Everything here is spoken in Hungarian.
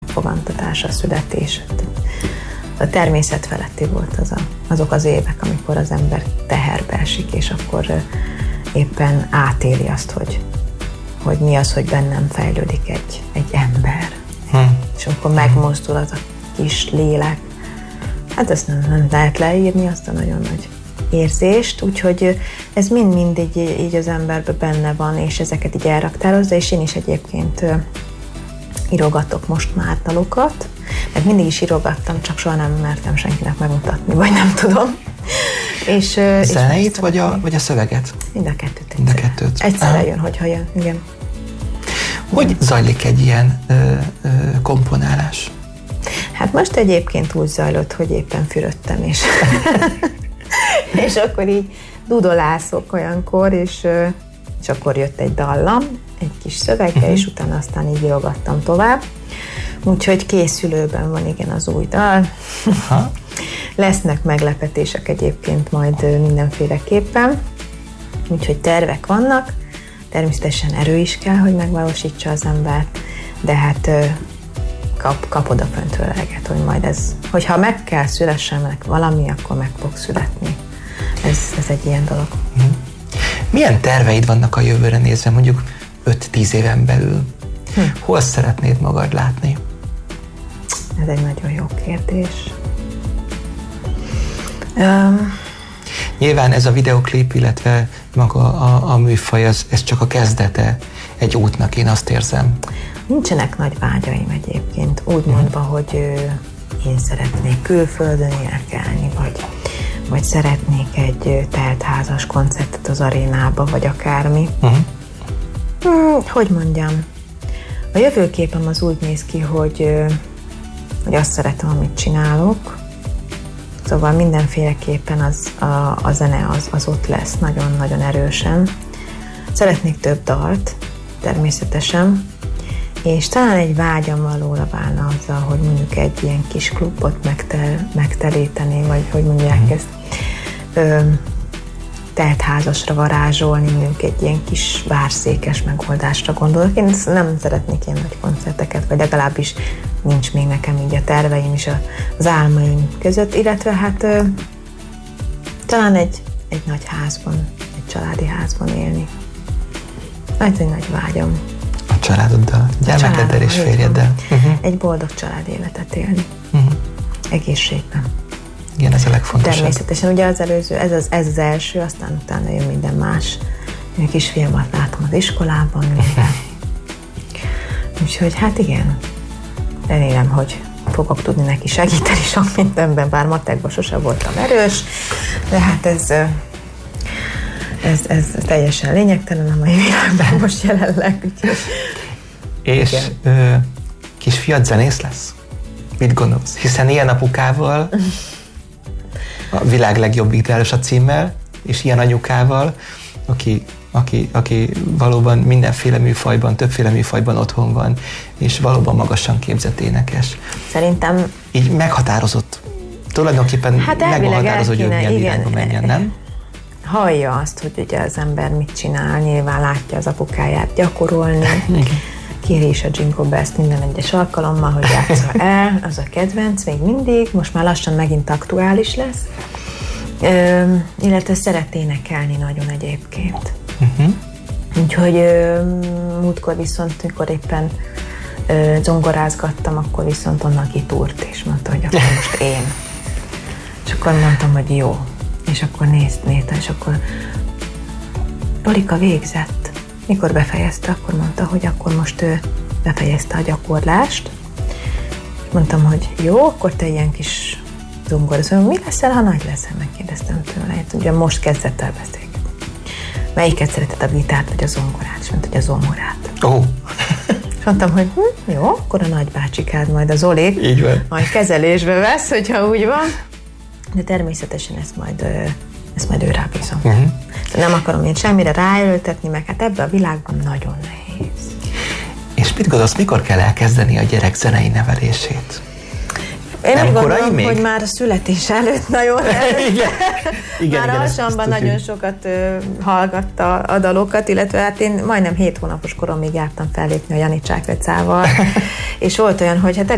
fogantatás, a születés. A természet feletti volt azok az évek, amikor az ember teherbe esik, és akkor éppen átéli azt, hogy mi az, hogy bennem fejlődik egy ember. És akkor megmozdul az a kis lélek. Hát ezt nem lehet leírni, azt a nagyon nagy érzést, úgyhogy ez mind így az emberben benne van, és ezeket így elraktározza, és én is egyébként írogatok most már dalokat, mert mindig is írogattam, csak soha nem mertem senkinek megmutatni, vagy nem tudom. Zeneit, vagy a szöveget? Mind a kettőt. Mind a kettőt. Egyszerre jön, hogyha jön, igen. Hogy zajlik egy ilyen komponálás? Hát most egyébként úgy zajlott, hogy éppen fürödtem, és akkor így dudolászok olyankor, és akkor jött egy dallam, egy kis szövege, és utána aztán így írogattam tovább. Úgyhogy készülőben van, igen, az új dal. Lesznek meglepetések egyébként majd mindenféleképpen. Úgyhogy tervek vannak. Természetesen erő is kell, hogy megvalósítsa az embert, de hát kapod a föntről eleget, hogy majd ez, hogyha meg kell szülessen valami, akkor meg fog születni. Ez egy ilyen dolog. Milyen terveid vannak a jövőre nézve, mondjuk 5-10 éven belül? Hol szeretnéd magad látni? Ez egy nagyon jó kérdés. Nyilván ez a videoklip, illetve maga a műfaj, ez csak a kezdete egy útnak, én azt érzem. Nincsenek nagy vágyaim egyébként, úgy mondva, hogy én szeretnék külföldön énekelni, vagy szeretnék egy teltházas koncertet az arénába, vagy akármi. Hogy mondjam, a jövőképem az úgy néz ki, hogy azt szeretem, amit csinálok, szóval mindenféleképpen a zene az ott lesz nagyon-nagyon erősen. Szeretnék több dalt, természetesen, és talán egy vágyam valóra válna azzal, hogy mondjuk egy ilyen kis klubot megtelíteni, vagy hogy mondják ezt, teltházasra varázsolni, mondjuk egy ilyen kis bárszékes megoldásra gondolok. Én nem szeretnék ilyen nagy koncerteket, vagy legalábbis nincs még nekem így a terveim is az álmaim között, illetve hát talán egy nagy házban, egy családi házban élni. Ez egy nagy vágyam. A családoddal, gyermekeddel és férjeddel. Egy boldog család életet élni. Egészségben. Igen, ez a legfontosabb. Természetesen, ugye ez az első, aztán utána jön minden más. Én a kisfiamat látom az iskolában. Úgyhogy hát igen, remélem, hogy fogok tudni neki segíteni sok mindenben, bár matekban sose voltam erős, de hát ez teljesen lényegtelen a mai világban most jelenleg. És kisfiad zenész lesz? Mit gondolsz? Hiszen ilyen apukával, a világ legjobb ideális a címmel, és ilyen anyukával, aki valóban mindenféle műfajban, többféle műfajban otthon van, és valóban magasan képzett énekes. Szerintem... Így meghatározott. Tulajdonképpen meghatározott, hogy milyen irányba menjen, nem? Hallja azt, hogy ugye az ember mit csinál, nyilván látja az apukáját gyakorolni, kéri is a Jingle Bells-t minden egyes alkalommal, hogy játsza el, az a kedvenc még mindig, most már lassan megint aktuális lesz, illetve szeret énekelni nagyon egyébként. Úgyhogy múltkor viszont, mikor éppen zongorázgattam, akkor viszont onnan kitúrt, és mondta, hogy akkor most én. És akkor mondtam, hogy jó. És akkor nézte, és akkor Lolika végzett. Mikor befejezte, akkor mondta, hogy akkor most ő befejezte a gyakorlást. Mondtam, hogy jó, akkor te ilyen kis zongorázol. Mi leszel, ha nagy leszel? Megkérdeztem tőle. Hát ugye most kezdett el beszélgetni. Melyiket szereted, a gitárt vagy a zongorát? És mondta, hogy a zongorát. És mondtam, hogy jó, akkor a nagybácsikád, majd az Zolik majd kezelésbe vesz, hogyha úgy van. De természetesen ezt majd ő rábízom. Nem akarom én semmire ráerőltetni, meg hát ebben a világban nagyon nehéz. És mit gondolsz, mikor kell elkezdeni a gyerek zenei nevelését? Én úgy gondolom, hogy már a születés előtt nagyon igen, már alsóban nagyon sokat hallgatta a dalokat, illetve hát én majdnem 7 hónapos koromig jártam fellépni a Jani Csákrecával, és volt olyan, hogy hát